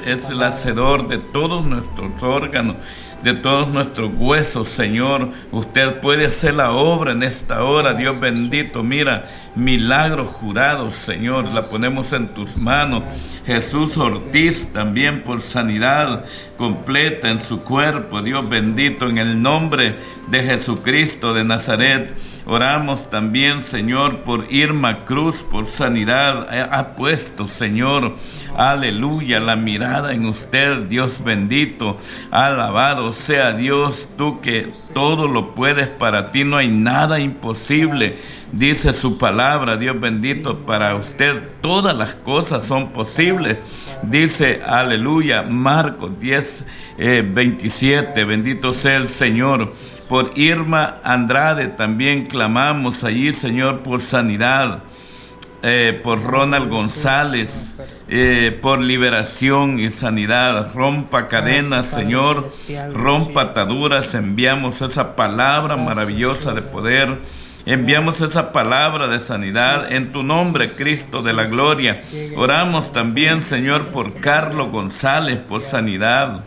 usted es el hacedor de todos nuestros órganos, de todos nuestros huesos, Señor. Usted puede hacer la obra en esta hora, Dios bendito. Mira, milagros jurados, Señor, la ponemos en tus manos. Jesús Ortiz también por sanidad completa en su cuerpo, Dios bendito, en el nombre de Jesucristo de Nazaret. Oramos también, Señor, por Irma Cruz, por sanidad. Ha puesto, Señor, aleluya, la mirada en usted, Dios bendito. Alabado sea Dios, tú que todo lo puedes, para ti no hay nada imposible. Dice su palabra, Dios bendito, para usted todas las cosas son posibles. Dice, aleluya, Marcos 10, 27, bendito sea el Señor. Por Irma Andrade también clamamos allí, Señor, por sanidad. Por Ronald González, por liberación y sanidad. Rompa cadenas, Señor, rompa ataduras. Enviamos esa palabra maravillosa de poder. Enviamos esa palabra de sanidad en tu nombre, Cristo de la gloria. Oramos también, Señor, por Carlos González, por sanidad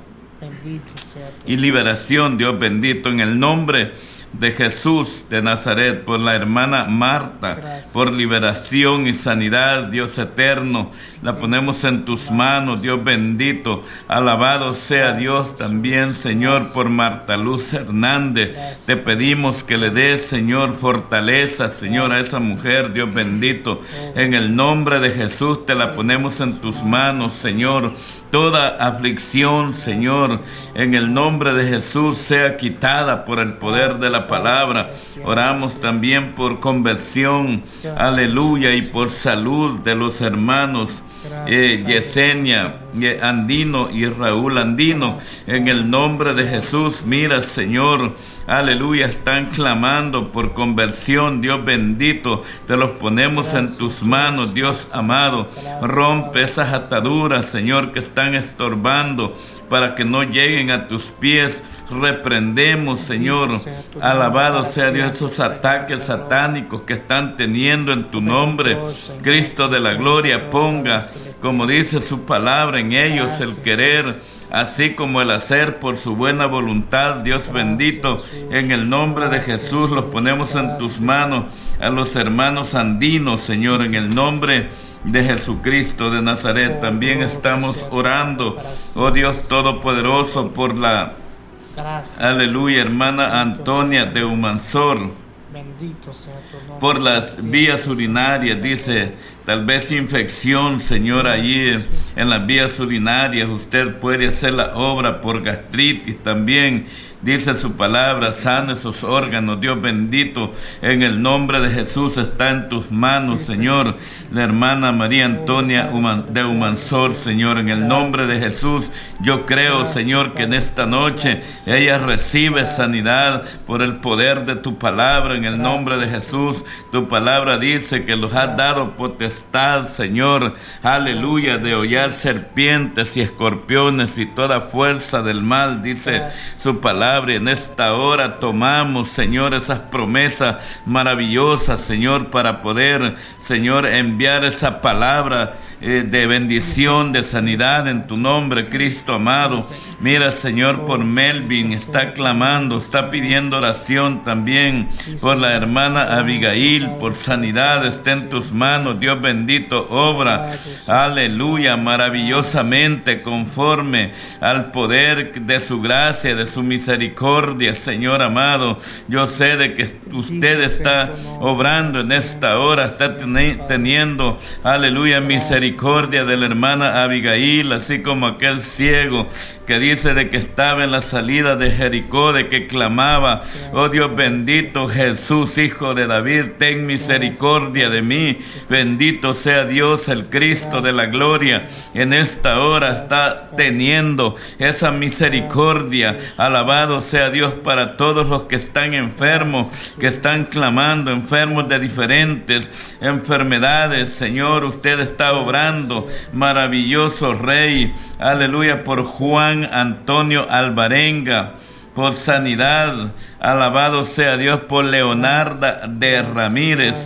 y liberación, Dios bendito, en el nombre de Jesús de Nazaret. Por la hermana Marta, por liberación y sanidad, Dios eterno, la ponemos en tus manos, Dios bendito. Alabado sea Dios también, Señor, por Marta Luz Hernández. Te pedimos que le des, Señor, fortaleza, Señor, a esa mujer, Dios bendito. En el nombre de Jesús te la ponemos en tus manos, Señor. Toda aflicción, Señor, en el nombre de Jesús sea quitada por el poder de la palabra. Oramos también por conversión, aleluya, y por salud de los hermanos Yesenia Andino y Raúl Andino. En el nombre de Jesús, mira, Señor, aleluya, están clamando por conversión, Dios bendito. Te los ponemos en tus manos, Dios amado. Rompe esas ataduras, Señor, que están estorbando para que no lleguen a tus pies. Reprendemos, Señor, alabado sea Dios, esos ataques satánicos que están teniendo en tu nombre. Cristo de la gloria, ponga, como dice su palabra, en ellos el querer, así como el hacer por su buena voluntad, Dios bendito. En el nombre de Jesús los ponemos en tus manos, a los hermanos andinos, Señor, en el nombre de Jesucristo de Nazaret. También estamos orando, oh Dios Todopoderoso, por la, aleluya, hermana Antonia de Humansor, por las vías urinarias. Dice, tal vez infección, Señor, allí en las vías urinarias. Usted puede hacer la obra por gastritis también. Dice su palabra, sana esos órganos, Dios bendito. En el nombre de Jesús está en tus manos, Señor. La hermana María Antonia de Humansor, Señor, en el nombre de Jesús. Yo creo, Señor, que en esta noche ella recibe sanidad por el poder de tu palabra, en el nombre de Jesús. Tu palabra dice que los has dado potestad, Señor, aleluya, de hollar serpientes y escorpiones y toda fuerza del mal, dice su palabra. En esta hora tomamos, Señor, esas promesas maravillosas, Señor, para poder, Señor, enviar esa palabra de bendición, de sanidad en tu nombre, Cristo amado. Mira, Señor, por Melvin, está clamando, está pidiendo oración también por la hermana Abigail, por sanidad. Está en tus manos, Dios bendito, obra, aleluya, maravillosamente conforme al poder de su gracia, de su misericordia, Señor amado. Yo sé de que usted está obrando en esta hora, está teniendo, aleluya, misericordia de la hermana Abigail, así como aquel ciego que dice de que estaba en la salida de Jericó, de que clamaba, oh Dios bendito, Jesús, Hijo de David, ten misericordia de mí. Bendito sea Dios, el Cristo de la gloria. En esta hora está teniendo esa misericordia. Alabado sea Dios para todos los que están enfermos, que están clamando, enfermos de diferentes enfermedades. Señor, usted está obrando, maravilloso Rey. Aleluya, por Juan Antonio Alvarenga, por sanidad. Alabado sea Dios, por Leonarda de Ramírez.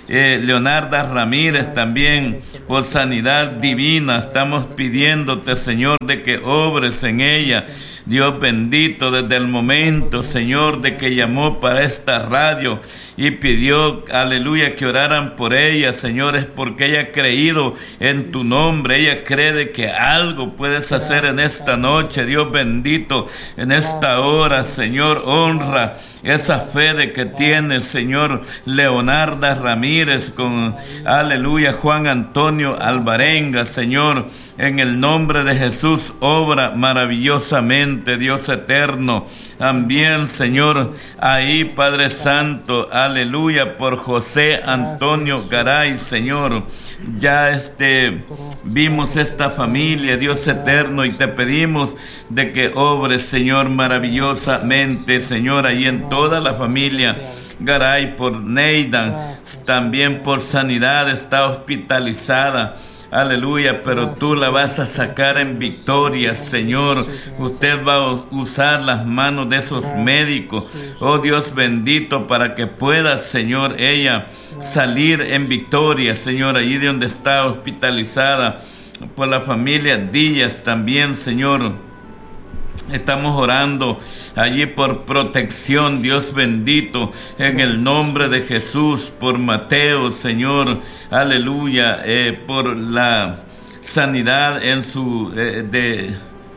Leonarda Ramírez también, por sanidad divina. Estamos pidiéndote, Señor, de que obres en ella. Dios bendito, desde el momento, Señor, de que llamó para esta radio y pidió, aleluya, que oraran por ella, Señor, es porque ella ha creído en tu nombre. Ella cree de que algo puedes hacer en esta noche, Dios bendito, en esta hora, Señor. Honra esa fe de que tiene, Señor, Leonarda Ramírez con, aleluya, Juan Antonio Alvarenga, Señor, en el nombre de Jesús, obra maravillosamente, Dios eterno. También, Señor, ahí, Padre Santo, aleluya, por José Antonio Garay, Señor. Ya vimos esta familia, Dios eterno, y te pedimos de que obres, Señor, maravillosamente, Señor, ahí en toda la familia Garay, por Neidan, también por sanidad, está hospitalizada. Aleluya, pero tú la vas a sacar en victoria, Señor. Usted va a usar las manos de esos médicos, oh Dios bendito, para que pueda, Señor, ella salir en victoria, Señor, allí de donde está hospitalizada. Por la familia Díaz también, Señor. Estamos orando allí por protección, Dios bendito, en el nombre de Jesús, por Mateo, Señor, aleluya, por la sanidad en su de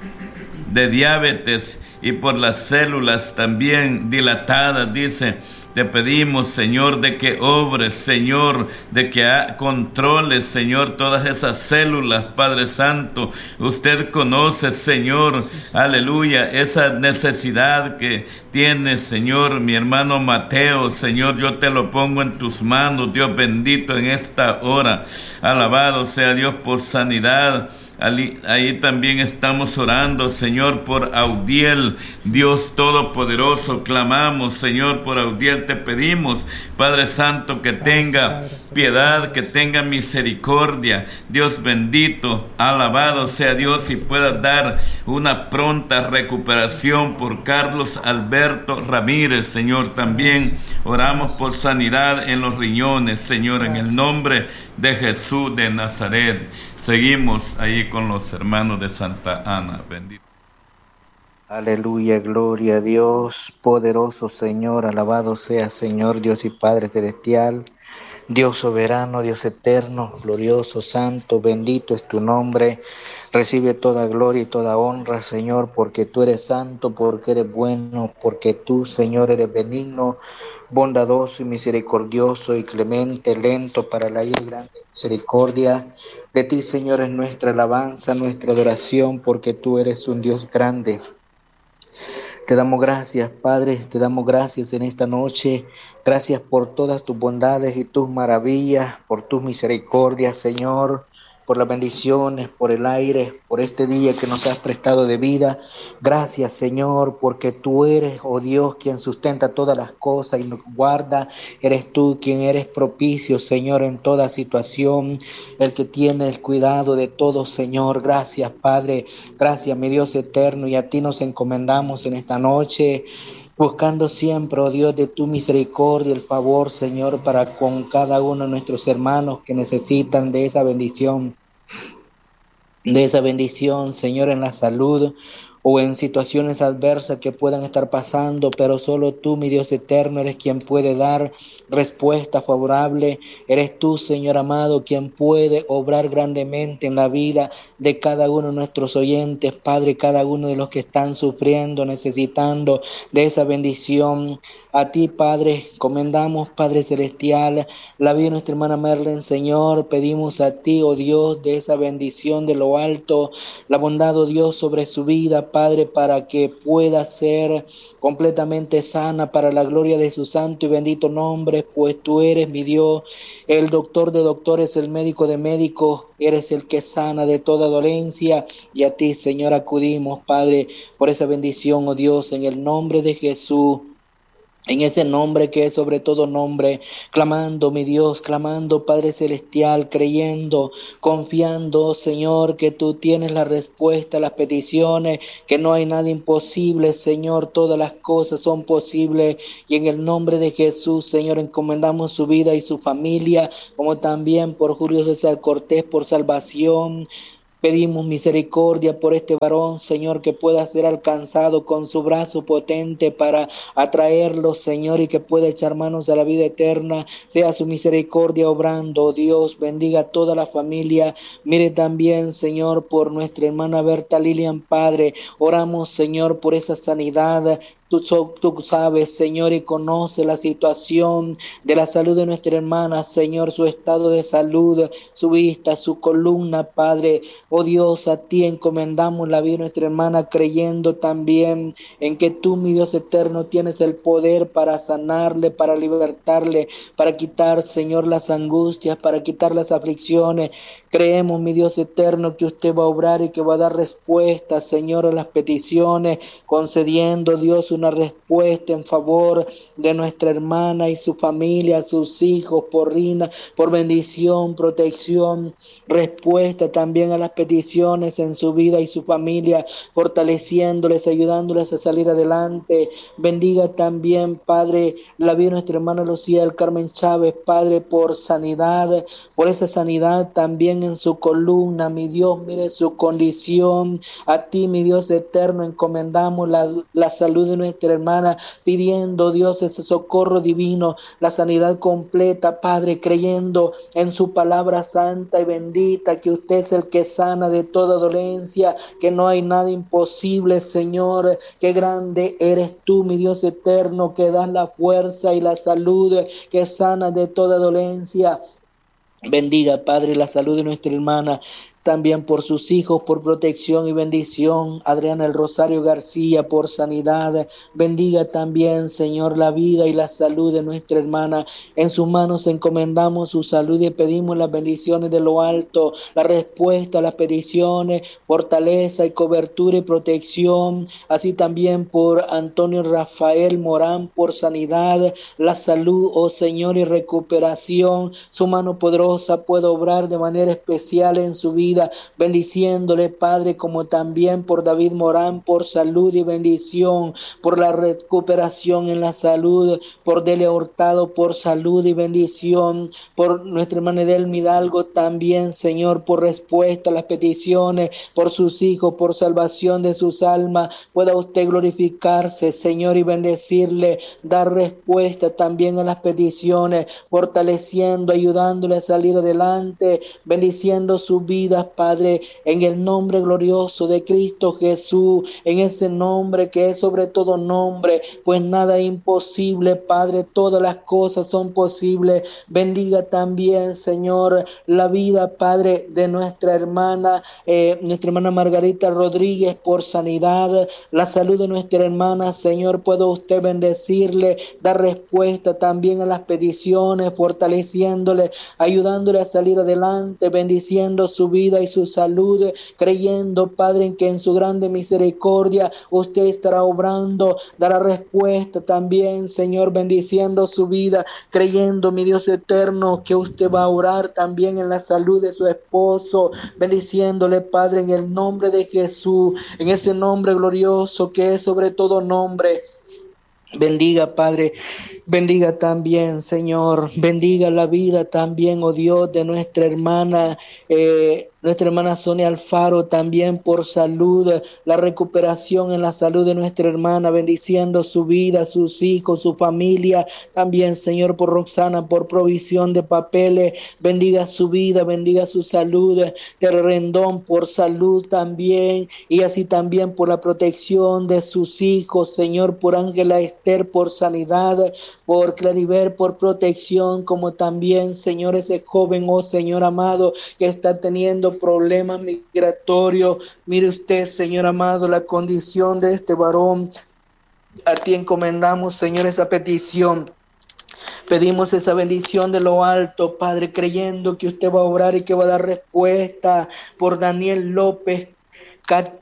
diabetes y por las células también dilatadas, dice. Te pedimos, Señor, de que obres, Señor, de que controles, Señor, todas esas células, Padre Santo. Usted conoce, Señor, aleluya, esa necesidad que tiene, Señor, mi hermano Mateo. Señor, yo te lo pongo en tus manos, Dios bendito, en esta hora. Alabado sea Dios por sanidad. Ahí también estamos orando, Señor, por Audiel, Dios Todopoderoso. Clamamos, Señor, por Audiel. Te pedimos, Padre Santo, que tenga piedad, que tenga misericordia. Dios bendito, alabado sea Dios, y pueda dar una pronta recuperación por Carlos Alberto Ramírez, Señor. También oramos por sanidad en los riñones, Señor, en el nombre de Jesús de Nazaret. Seguimos ahí con los hermanos de Santa Ana. Bendito. Aleluya, gloria a Dios, poderoso Señor, alabado sea Señor, Dios y Padre Celestial, Dios soberano, Dios eterno, glorioso, santo, bendito es tu nombre. Recibe toda gloria y toda honra, Señor, porque tú eres santo, porque eres bueno, porque tú, Señor, eres benigno, bondadoso y misericordioso y clemente, lento para la ira y grande misericordia. De ti, Señor, es nuestra alabanza, nuestra adoración, porque tú eres un Dios grande. Te damos gracias, Padre, te damos gracias en esta noche. Gracias por todas tus bondades y tus maravillas, por tus misericordias, Señor, por las bendiciones, por el aire, por este día que nos has prestado de vida. Gracias, Señor, porque tú eres, oh Dios, quien sustenta todas las cosas y nos guarda. Eres tú quien eres propicio, Señor, en toda situación, el que tiene el cuidado de todo, Señor. Gracias, Padre, gracias, mi Dios eterno, y a ti nos encomendamos en esta noche, buscando siempre, oh Dios, de tu misericordia, el favor, Señor, para con cada uno de nuestros hermanos que necesitan de esa bendición, Señor, en la salud o en situaciones adversas que puedan estar pasando, pero solo tú, mi Dios eterno, eres quien puede dar respuesta favorable. Eres tú, Señor amado, quien puede obrar grandemente en la vida de cada uno de nuestros oyentes, Padre, cada uno de los que están sufriendo, necesitando de esa bendición. A ti, Padre, comendamos, Padre Celestial, la vida de nuestra hermana Merlin, Señor. Pedimos a ti, oh Dios, de esa bendición de lo alto, la bondad, oh Dios, sobre su vida, Padre, para que pueda ser completamente sana para la gloria de su santo y bendito nombre, pues tú eres mi Dios, el doctor de doctores, el médico de médicos, eres el que sana de toda dolencia, y a ti, Señor, acudimos, Padre, por esa bendición, oh Dios, en el nombre de Jesús. En ese nombre que es sobre todo nombre, clamando, mi Dios, clamando, Padre Celestial, creyendo, confiando, Señor, que tú tienes la respuesta a las peticiones, que no hay nada imposible, Señor, todas las cosas son posibles, y en el nombre de Jesús, Señor, encomendamos su vida y su familia, como también por Julio César Cortés, por salvación. Pedimos misericordia por este varón, Señor, que pueda ser alcanzado con su brazo potente para atraerlo, Señor, y que pueda echar manos a la vida eterna. Sea su misericordia obrando, Dios, bendiga a toda la familia. Mire también, Señor, por nuestra hermana Berta Lilian, Padre. Oramos, Señor, por esa sanidad. Tú sabes, Señor, y conoce la situación de la salud de nuestra hermana, Señor, su estado de salud, su vista, su columna, Padre. Oh Dios, a ti encomendamos la vida de nuestra hermana, creyendo también en que tú, mi Dios eterno, tienes el poder para sanarle, para libertarle, para quitar, Señor, las angustias, para quitar las aflicciones. Creemos, mi Dios eterno, que usted va a obrar y que va a dar respuesta, Señor, a las peticiones, concediendo, Dios, una respuesta en favor de nuestra hermana y su familia, sus hijos, por reina, por bendición, protección, respuesta también a las peticiones en su vida y su familia, fortaleciéndoles, ayudándoles a salir adelante. Bendiga también, Padre, la vida de nuestra hermana Lucía del Carmen Chávez, Padre, por sanidad, por esa sanidad también en su columna, mi Dios, mire su condición. A ti, mi Dios eterno, encomendamos la salud de nuestra hermana, pidiendo, Dios, ese socorro divino, la sanidad completa, Padre, creyendo en su palabra santa y bendita, que usted es el que sana de toda dolencia, que no hay nada imposible, Señor, que grande eres tú, mi Dios eterno, que das la fuerza y la salud, que sana de toda dolencia. Bendiga, Padre, la salud de nuestra hermana, también por sus hijos, por protección y bendición. Adriana El Rosario García, por sanidad. Bendiga también, Señor, la vida y la salud de nuestra hermana. En sus manos encomendamos su salud y pedimos las bendiciones de lo alto, la respuesta a las peticiones, fortaleza y cobertura y protección. Así también por Antonio Rafael Morán, por sanidad, la salud, oh Señor, y recuperación. Su mano poderosa puede obrar de manera especial en su vida, bendiciéndole, Padre, como también por David Morán, por salud y bendición, por la recuperación en la salud, por Dele Hurtado, por salud y bendición, por nuestra hermana Edelmi Hidalgo también, Señor, por respuesta a las peticiones, por sus hijos, por salvación de sus almas. Pueda usted glorificarse, Señor, y bendecirle, dar respuesta también a las peticiones, fortaleciendo, ayudándole a salir adelante, bendiciendo su vida, Padre, en el nombre glorioso de Cristo Jesús, en ese nombre que es sobre todo nombre, pues nada es imposible, Padre, todas las cosas son posibles. Bendiga también, Señor, la vida, Padre, de nuestra hermana Margarita Rodríguez, por sanidad, la salud de nuestra hermana, Señor, puede usted bendecirle, dar respuesta también a las peticiones, fortaleciéndole, ayudándole a salir adelante, bendiciendo su vida y su salud, creyendo, Padre, en que en su grande misericordia usted estará obrando, dará respuesta también, Señor, bendiciendo su vida, creyendo, mi Dios eterno, que usted va a orar también en la salud de su esposo, bendiciéndole, Padre, en el nombre de Jesús, en ese nombre glorioso que es sobre todo nombre. Bendiga, Padre, bendiga también, Señor, bendiga la vida también, oh Dios, de nuestra hermana Sonia Alfaro, también por salud, la recuperación en la salud de nuestra hermana, bendiciendo su vida, sus hijos, su familia, también, Señor, por Roxana, por provisión de papeles, bendiga su vida, bendiga su salud, de Rendón, por salud también, y así también por la protección de sus hijos, Señor, por Ángela Esther, por sanidad, por Claribel, por protección, como también, Señor, ese joven, oh Señor amado, que está teniendo problemas migratorios. Mire usted, Señor amado, la condición de este varón. A ti encomendamos, Señor, esa petición. Pedimos esa bendición de lo alto, Padre, creyendo que usted va a obrar y que va a dar respuesta por Daniel López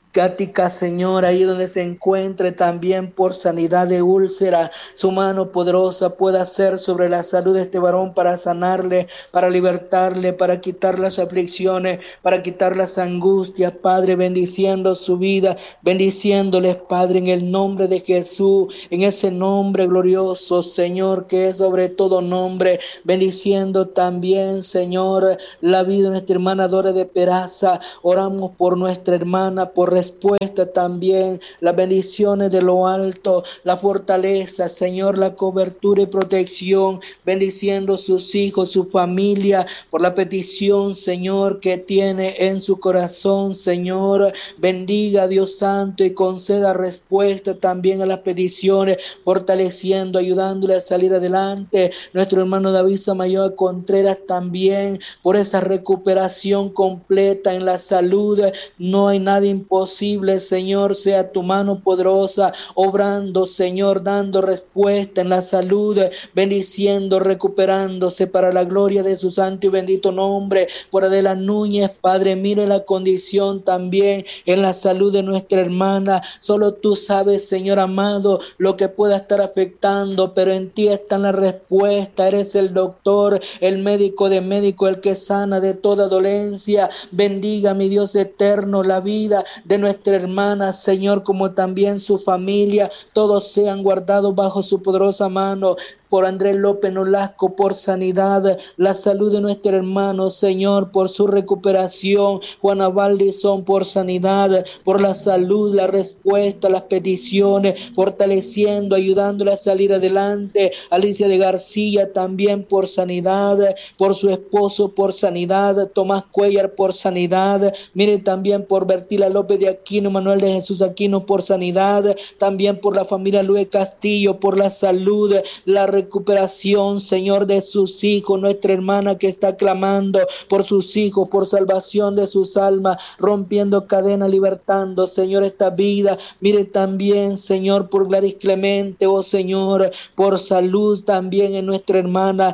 Cática, Señor, ahí donde se encuentre también por sanidad de úlcera, su mano poderosa pueda ser sobre la salud de este varón para sanarle, para libertarle, para quitar las aflicciones, para quitar las angustias, Padre, bendiciendo su vida, bendiciéndoles, Padre, en el nombre de Jesús, en ese nombre glorioso, Señor, que es sobre todo nombre, bendiciendo también, Señor, la vida de nuestra hermana Dora de Peraza. Oramos por nuestra hermana, por respuesta también, las bendiciones de lo alto, la fortaleza, Señor, la cobertura y protección, bendiciendo sus hijos, su familia, por la petición, Señor, que tiene en su corazón, Señor, bendiga Dios Santo y conceda respuesta también a las peticiones, fortaleciendo, ayudándole a salir adelante, nuestro hermano David Samayoa Contreras también, por esa recuperación completa en la salud, no hay nada imposible, Señor, sea tu mano poderosa, obrando, Señor, dando respuesta en la salud, bendiciendo, recuperándose para la gloria de su santo y bendito nombre. Por Adela Núñez, Padre, mire la condición también en la salud de nuestra hermana, solo tú sabes, Señor amado, lo que pueda estar afectando, pero en ti está la respuesta, eres el doctor, el médico de médicos, el que sana de toda dolencia. Bendiga, mi Dios eterno, la vida de nuestra hermana, Señor, como también su familia, todos sean guardados bajo su poderosa mano. Por Andrés López Nolasco, por sanidad, la salud de nuestro hermano, Señor, por su recuperación. Juana Valdizón, por sanidad, por la salud, la respuesta, las peticiones, fortaleciendo, ayudándole a salir adelante. Alicia de García también por sanidad, por su esposo por sanidad, Tomás Cuellar por sanidad, mire también por Bertila López de Aquino, Manuel de Jesús Aquino por sanidad, también por la familia Luis Castillo, por la salud, la recuperación, Señor, de sus hijos, nuestra hermana que está clamando por sus hijos, por salvación de sus almas, rompiendo cadenas, libertando, Señor, esta vida. Mire también, Señor, por Gladys Clemente, oh Señor, por salud también en nuestra hermana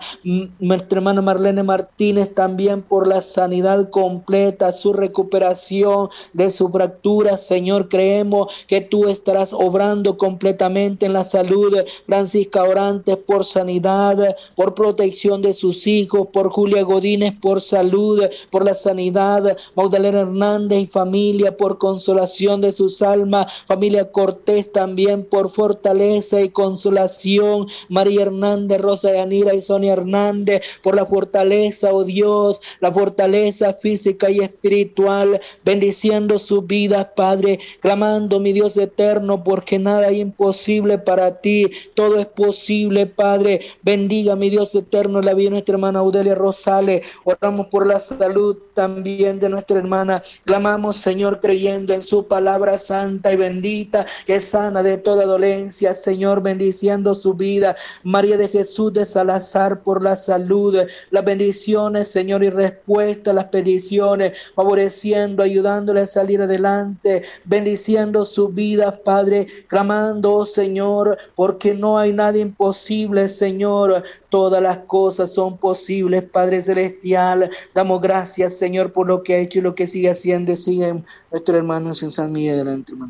Marlene Martínez, también por la sanidad completa, su recuperación de su fractura, Señor, creemos que tú estarás obrando completamente en la salud. Francisca Orantes por sanidad, por protección de sus hijos, por Julia Godínez por salud, por la sanidad, Magdalena Hernández y familia por consolación de sus almas, familia Cortés también por fortaleza y consolación, María Hernández, Rosa Yanira y Sonia Hernández por la fortaleza, oh Dios, la fortaleza física y espiritual, bendiciendo sus vidas, Padre, clamando, mi Dios eterno, porque nada es imposible para ti, todo es posible, Padre. Bendiga, mi Dios eterno, la vida de nuestra hermana Audelia Rosales. Oramos por la salud también de nuestra hermana. Clamamos, Señor, creyendo en su palabra santa y bendita, que sana de toda dolencia, Señor, bendiciendo su vida. María de Jesús de Salazar por la salud, las bendiciones, Señor, y respuesta a las peticiones, favoreciendo, ayudándole a salir adelante, bendiciendo su vida, Padre, clamando, oh Señor, porque no hay nada imposible, Señor, todas las cosas son posibles, Padre Celestial. Damos gracias, Señor, por lo que ha hecho y lo que sigue haciendo. Y sigue nuestro hermano sin San Miguel adelante, hermano.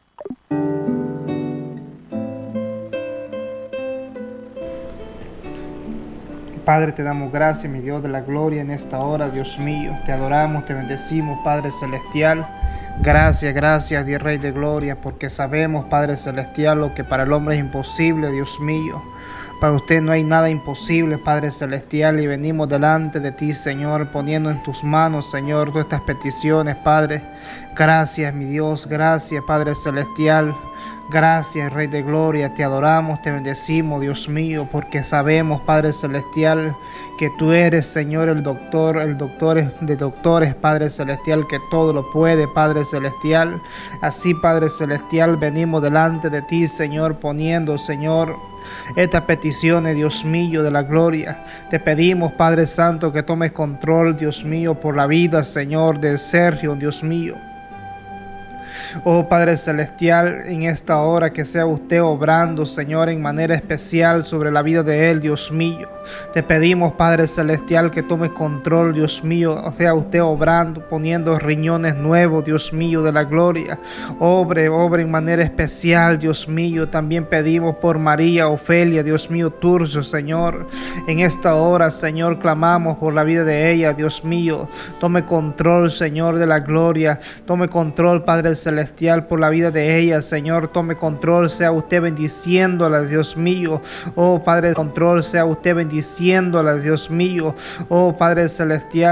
Padre, te damos gracias, mi Dios de la gloria, en esta hora, Dios mío. Te adoramos, te bendecimos, Padre Celestial. Gracias, gracias, Dios Rey de gloria, porque sabemos, Padre Celestial, lo que para el hombre es imposible, Dios mío. Para usted no hay nada imposible, Padre Celestial, y venimos delante de ti, Señor, poniendo en tus manos, Señor, todas estas peticiones, Padre. Gracias, mi Dios, gracias, Padre Celestial. Gracias, Rey de Gloria, te adoramos, te bendecimos, Dios mío, porque sabemos, Padre Celestial, que tú eres, Señor, el doctor de doctores, Padre Celestial, que todo lo puede, Padre Celestial. Así, Padre Celestial, venimos delante de ti, Señor, poniendo, Señor, estas peticiones, Dios mío, de la gloria. Te pedimos, Padre Santo, que tomes control, Dios mío, por la vida, Señor, de Sergio, Dios mío. Oh Padre Celestial, en esta hora que sea usted obrando, Señor, en manera especial sobre la vida de él, Dios mío. Te pedimos, Padre Celestial, que tome control, Dios mío. O sea, usted obrando, poniendo riñones nuevos, Dios mío, de la gloria. Obre en manera especial, Dios mío. También pedimos por María Ofelia, Dios mío, Turcio, Señor. En esta hora, Señor, clamamos por la vida de ella, Dios mío. Tome control, Señor, de la gloria. Tome control, Padre Celestial, por la vida de ella, Señor. Tome control, sea usted bendiciéndola, Dios mío. Oh Padre, control, sea usted bendiciéndola, Dios mío. Oh Padre Celestial.